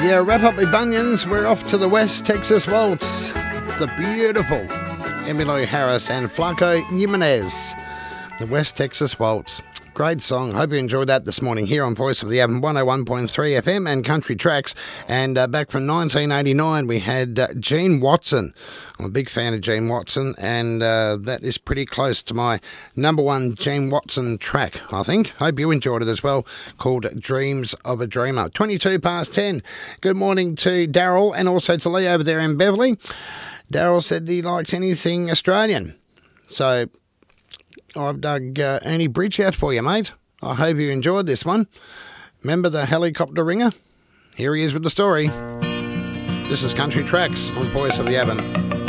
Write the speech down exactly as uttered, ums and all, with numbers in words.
Yeah, wrap up the bunions. We're off to the West Texas Waltz. The beautiful Emmylou Harris and Flaco Jimenez. The West Texas Waltz. Great song. Hope you enjoyed that this morning here on Voice of the Avon one oh one point three F M and Country Tracks. And uh, back from nineteen eighty-nine, we had uh, Gene Watson. I'm a big fan of Gene Watson, and uh, that is pretty close to my number one Gene Watson track, I think. Hope you enjoyed it as well, called Dreams of a Dreamer. twenty-two past ten. Good morning to Daryl and also to Lee over there in Beverly. Daryl said he likes anything Australian. So I've dug uh, Ernie Bridge out for you, mate. I hope you enjoyed this one. Remember the helicopter ringer? Here he is with the story. This is Country Tracks on Voice of the Avon.